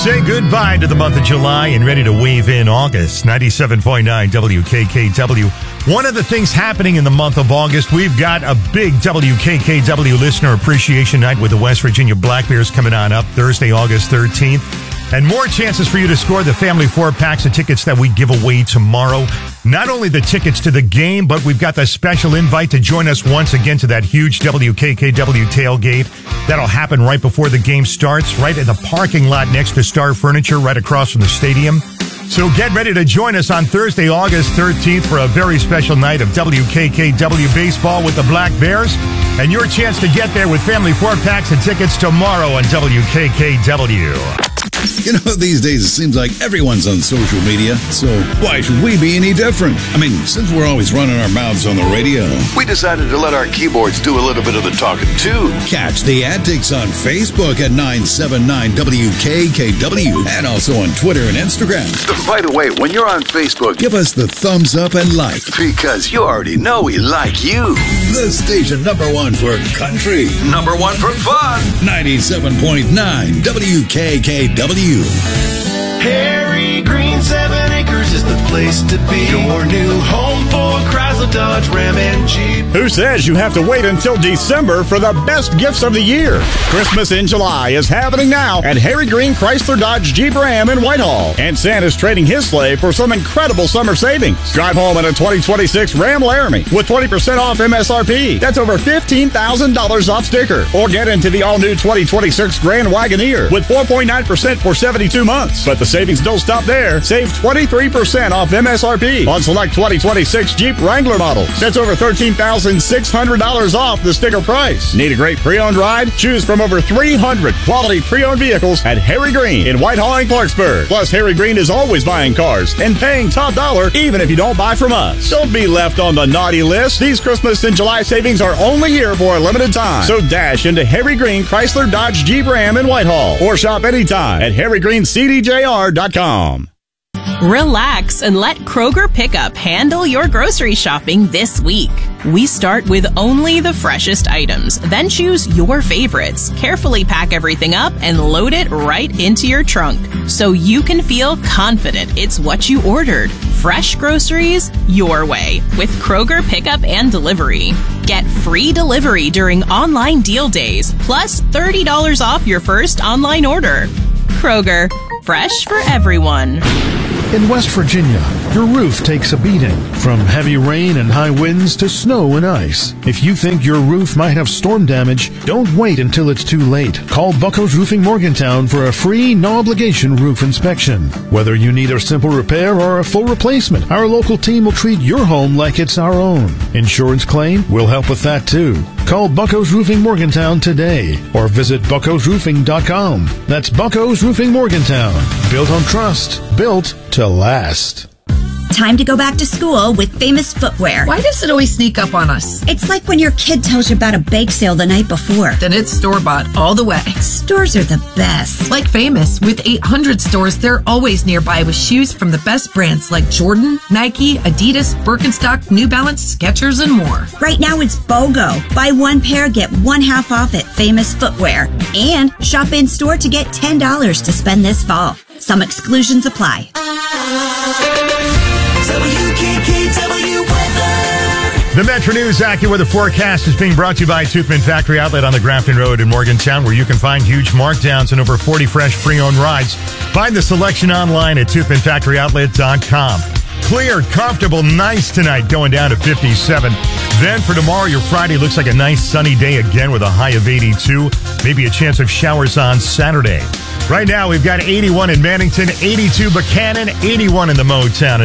Say goodbye to the month of July and ready to wave in August. 97.9 WKKW. One of the things happening in the month of August, we've got a big WKKW listener appreciation night with the West Virginia Black Bears coming on up Thursday, August 13th. And more chances for you to score the family 4-packs of tickets that we give away tomorrow. Not only the tickets to the game, but we've got the special invite to join us once again to that huge WKKW tailgate. That'll happen right before the game starts, right in the parking lot next to Star Furniture, right across from the stadium. So get ready to join us on Thursday, August 13th for a very special night of WKKW baseball with the Black Bears. And your chance to get there with family 4-packs of tickets tomorrow on WKKW. You know, these days it seems like everyone's on social media, so why should we be any different? I mean, since we're always running our mouths on the radio, we decided to let our keyboards do a little bit of the talking, too. Catch the antics on Facebook at 979 WKKW and also on Twitter and Instagram. By the way, when you're on Facebook, give us the thumbs up and like. Because you already know we like you. The station #1 for country. #1 for fun. 97.9 WKKW. Harry Green 7 Acres is the place to be. Your new home for Chrysler, Dodge, Ram, and Jeep. Who says you have to wait until December for the best gifts of the year? Christmas in July is happening now at Harry Green Chrysler, Dodge, Jeep, Ram in Whitehall. And Santa's trading his sleigh for some incredible summer savings. Drive home in a 2026 Ram Laramie with 20% off MSRP. That's over $15,000 off sticker. Or get into the all-new 2026 Grand Wagoneer with 4.9% for 72 months. But the savings don't stop there. Save 23% off MSRP on select 2026 Jeep Wrangler models. That's over $13,600 off the sticker price. Need a great pre-owned ride? Choose from over 300 quality pre-owned vehicles at Harry Green in Whitehall and Clarksburg. Plus, Harry Green is always buying cars and paying top dollar even if you don't buy from us. Don't be left on the naughty list. These Christmas and July savings are only here for a limited time. So dash into Harry Green Chrysler, Dodge, Jeep, Ram in Whitehall or shop anytime at harrygreencdjr.com. Relax and let Kroger Pickup handle your grocery shopping this week. We start with only the freshest items, then choose your favorites, carefully pack everything up, and load it right into your trunk so you can feel confident it's what you ordered. Fresh groceries your way with Kroger Pickup and Delivery. Get free delivery during online deal days, plus $30 off your first online order. Kroger, fresh for everyone. In West Virginia, your roof takes a beating, from heavy rain and high winds to snow and ice. If you think your roof might have storm damage, don't wait until it's too late. Call Buckos Roofing Morgantown for a free, no-obligation roof inspection. Whether you need a simple repair or a full replacement, our local team will treat your home like it's our own. Insurance claim? We'll help with that too. Call Buckos Roofing Morgantown today or visit buckosroofing.com. That's Buckos Roofing Morgantown. Built on trust. Built to last. Time to go back to school with Famous Footwear. Why does it always sneak up on us? It's like when your kid tells you about a bake sale the night before. Then it's store-bought all the way. Stores are the best. Like Famous, with 800 stores, they're always nearby with shoes from the best brands like Jordan, Nike, Adidas, Birkenstock, New Balance, Skechers, and more. Right now it's BOGO. Buy one pair, get one half off at Famous Footwear. And shop in store to get $10 to spend this fall. Some exclusions apply. WKKW weather. The Metro News AccuWeather forecast is being brought to you by Toothman Factory Outlet on the Grafton Road in Morgantown, where you can find huge markdowns and over 40 fresh pre-owned rides. Find the selection online at toothmanfactoryoutlet.com. Clear, comfortable, nice tonight, going down to 57. Then for tomorrow, your Friday looks like a nice sunny day again with a high of 82. Maybe a chance of showers on Saturday. Right now, we've got 81 in Mannington, 82 Buchanan, 81 in the Motown.